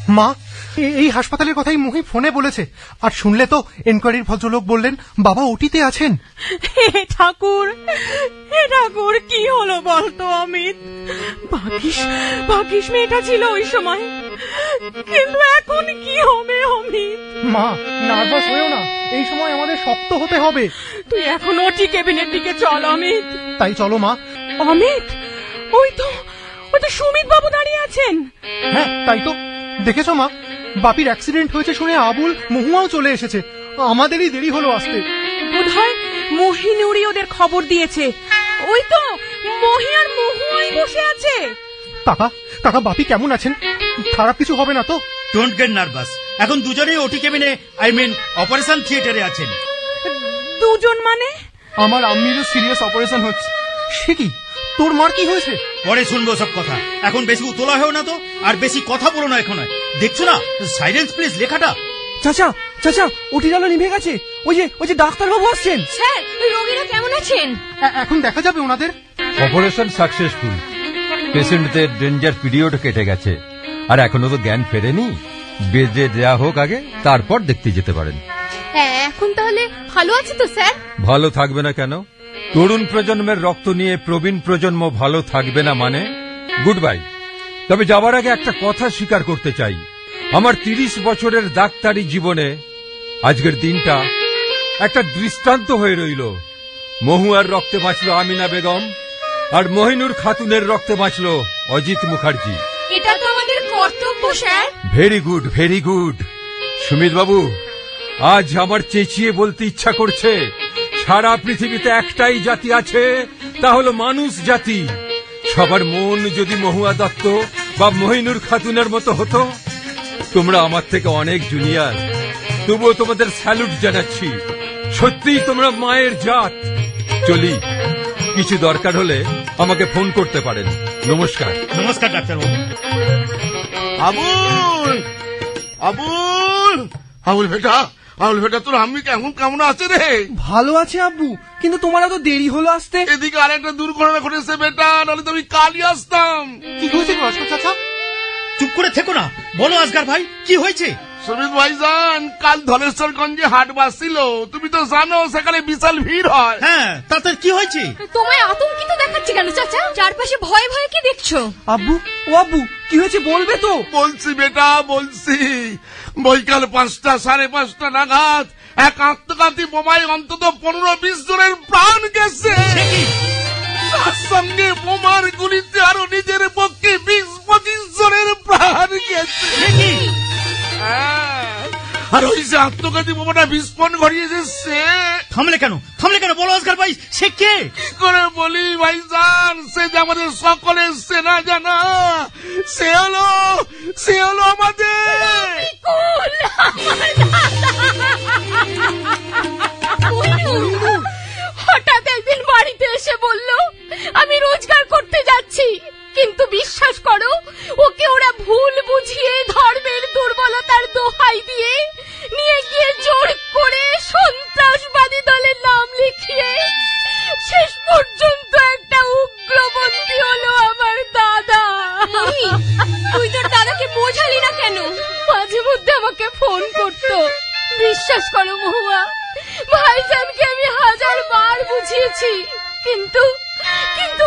মা, এই হাসপাতালের কথাই মহি ফোনে বলেছে। আর শুনলে তো এনকোয়ারির ভদ্রলোক বললেন বাবা ওটিতে আছেন। হে ঠাকুর, হে ঠাকুর, কি হলো বলতো অমিত? ভাগ্যিস মেয়েটা ছিল ওই সময়, কিন্তু এখন কি হবে অমিত? মা, নার্ভাস হয়েও না, এই সময় আমাদের শক্ত হতে হবে। তুই এখন ওটি কেবিনের দিকে চল অমিত। তাই চলো মা। অমিত, ওই তো সুমিত বাবু দাঁড়িয়ে আছেন। হ্যাঁ তাই তো, দেখেছো মা, বাপির অ্যাক্সিডেন্ট হয়েছে শুনে আবুল মহুয়াও চলে এসেছে। আমাদেরই দেরি হলো আসতে। বোধহয় মহিনুরি ওদের খবর দিয়েছে। ওই তো মহি আর মহুয়াই বসে আছে। কাকা বাপি কেমন আছেন? খারাপ কিছু হবে না তো? Don't get nervous. এখন দুজনেই ওটি কেবিনে, আই মিন অপারেশন থিয়েটারে আছেন। দুজন মানে? আমার আম্মিরও সিরিয়াস অপারেশন হচ্ছে। সে কি, তোর মার কি হয়েছে? পরে শুনবো সব কথা, এখন বেশি উতলা হয় না তো, আর বেশি কথা বলো না। এখন দেখছো না সাইলেন্স প্লিজ লেখাটা? চাচা ওটি জানলা নিভে গেছে। ওই যে ডাক্তারবাবু আসছেন। স্যার, রোগীরা কেমন আছেন? এখন দেখা যাবে ওনাদের। Operation successful. পেশেন্টদের ডেঞ্জার পিরিয়ড কেটে গেছে, আর এখনো তো জ্ঞান ফেরেনি। বেজে দেয়া হোক আগে, তারপর দেখতে যেতে পারেন। এখন তাহলে ভালো আছে তো স্যার? ভালো থাকবে না কেন? তরুণ প্রজন্মের রক্ত নিয়ে প্রবীণ প্রজন্ম ভালো থাকবে না মানে? Good bye. তবে যাবার আগে একটা কথা স্বীকার করতে চাই, আমার 30 বছরের ডাক্তারি জীবনে আজকের দিনটা একটা দৃষ্টান্ত হয়ে রইল। মহুয়ার রক্তে বাঁচল আমিনা বেগম, আর মহিনুর খাতুনের রক্তে বাঁচল অজিত মুখার্জি। এটা তো আমাদের কর্তব্য sir. Very good, very good. Sumit বাবু, আজ আমার চেঁচিয়ে বলতে ইচ্ছা করছে, সারা পৃথিবীতে একটাই জাতি আছে, তা হলো মানুষ জাতি। সবার মন যদি মহুয়া দত্ত বা মহিনুর খাতুনের মতো হতো। তোমরা আমার থেকে অনেক জুনিয়র, তবুও তোমাদের স্যালুট জানাচ্ছি। সত্যিই তোমরা মায়ের জাত। চলি, কিছু দরকার হলে আমাকে ফোন করতে পারেন। নমস্কার। নমস্কার ডাক্তারবাবু। আবুল বেটা তোর আম্মি কেমন আছে রে? ভালো আছে আব্বু, কিন্তু তোমার এত দেরি হলো আসতে। এদিকে আরেকটা দুর্ঘটনা ঘটেছে বেটা, নাহলে তো আমি কালই আসতাম। কি হয়েছে চাচা? চুপ করে থেকো না, বলো আসগার ভাই, কি হয়েছে? সুমিত ভাইজান, কাল ধলেশ্বরগঞ্জে হাট বাসছিল, তুমি তো জানো সেখানে বিশাল ভিড় হয়। হ্যাঁ, তাতে কি হয়েছে? তোমায় আতঙ্কিত দেখাচ্ছে কেন চাচা? চারপাশে ভয়ে ভয়ে কি দেখছো? আব্বু কি হয়েছে বলবে তো? বলছি বেটা, বলছি। বৈকাল 5টা 5:30 নাগাদ এক আত্মঘাতী বোমায় অন্তত 15-20 জনের প্রাণ গেছে। তার সঙ্গে বোমার গুলিতে আরো নিজের পক্ষে 20-25 জনের প্রাণ গেছে। আর ওই যে আত্মঘাতী বোমাটা বিস্ফোরণ ঘটিয়েছে সে থামলে কেন বলো আসগার ভাই, সে কে? কি করে বলি ভাইজান, সে যে আমাদের সকলের সেনা জানা, সে হলো আমাদের হঠাৎ একদিন বাড়িতে এসে বলল আমি রোজগার করতে যাচ্ছি, কিন্তু বিশ্বাস করো ওকে ওরা ভুল বুঝিয়ে ধর্মের দুর্বলতার দোহাই দিয়ে নিয়ে গিয়ে জোর করে সন্ত্রাসবাদী দলের নাম লিখিয়ে শেষ পর্যন্ত একটা উগ্রপন্থী হলো আমার দাদা। তুই তোর দাদাকে বোঝালি না কেন? মাঝে মধ্যে আমাকে ফোন করতো। বিশ্বাস করো মহুয়া, ভাইজানকে আমি 1000 বার বুঝিয়েছি, কিন্তু